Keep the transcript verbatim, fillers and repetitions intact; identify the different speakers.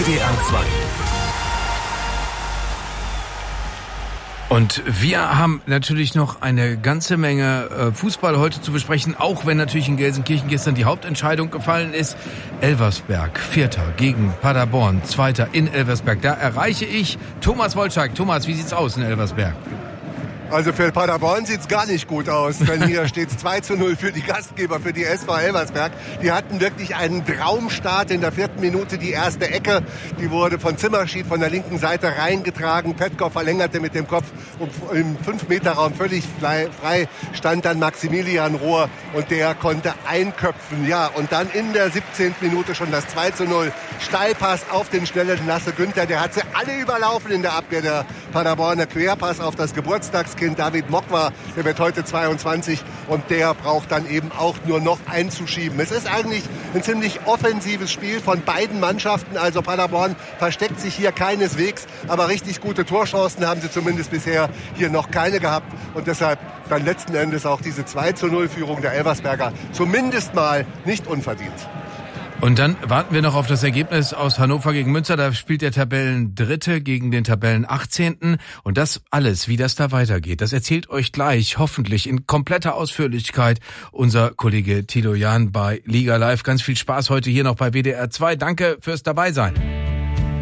Speaker 1: D R zwei. Und wir haben natürlich noch eine ganze Menge äh, Fußball heute zu besprechen, auch wenn natürlich in Gelsenkirchen gestern die Hauptentscheidung gefallen ist. Elversberg, Vierter gegen Paderborn, Zweiter in Elversberg. Da erreiche ich Thomas Wolczak. Thomas, wie sieht's aus in Elversberg?
Speaker 2: Also für Paderborn sieht's gar nicht gut aus, denn hier steht's zwei zu null für die Gastgeber, für die S V Elversberg. Die hatten wirklich einen Traumstart in der vierten Minute. Die erste Ecke, die wurde von Zimmerschied von der linken Seite reingetragen. Petkov verlängerte mit dem Kopf und im fünf Meter Raum völlig frei stand dann Maximilian Rohr und der konnte einköpfen. Ja, und dann in der siebzehnten Minute schon das zwei zu null. Steilpass auf den schnellen Lasse Günther, der hat sie alle überlaufen in der Abwehr der Paderborner. Querpass auf das Geburtstagskind David Mokwa, der wird heute zweiundzwanzig und der braucht dann eben auch nur noch einzuschieben. Es ist eigentlich ein ziemlich offensives Spiel von beiden Mannschaften, also Paderborn versteckt sich hier keineswegs, aber richtig gute Torchancen haben sie zumindest bisher hier noch keine gehabt und deshalb dann letzten Endes auch diese zwei zu null Führung der Elversberger zumindest mal nicht unverdient.
Speaker 1: Und dann warten wir noch auf das Ergebnis aus Hannover gegen Münster. Da spielt der Tabellendritte gegen den Tabellenachtzehnten. Und das alles, wie das da weitergeht, das erzählt euch gleich, hoffentlich in kompletter Ausführlichkeit, unser Kollege Tilo Jahn bei Liga Live. Ganz viel Spaß heute hier noch bei W D R zwei. Danke fürs Dabeisein.